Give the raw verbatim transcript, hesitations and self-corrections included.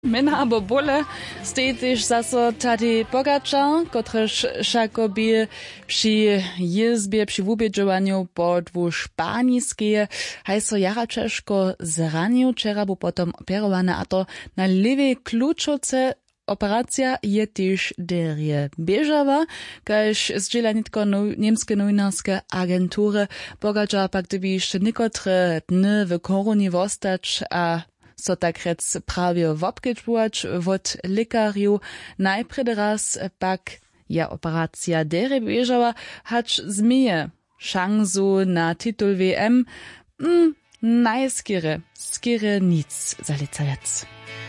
Mena abo bole stej też zaso tady Pogačar, kotrež šakoby przy jezbie, przy wubědžowaniu po dwu španiskie, hajso jara Češko zranił, čera bu potom operowana, a to na lewej kluczoce. Operacja je też derje bieżawa, kaž zdjela nitko no, niemskie nowinarske agentury. Pogačar pak gdyby jeszcze niekotre dny w koroni wostać, a so tak rec prawie wopkedźbować wot lekarju. Najpredy raz pak ja operacja derje bieżawa, hacz zmije szansu na titul W M. Mm, najskiery, skiery nic za lica lec.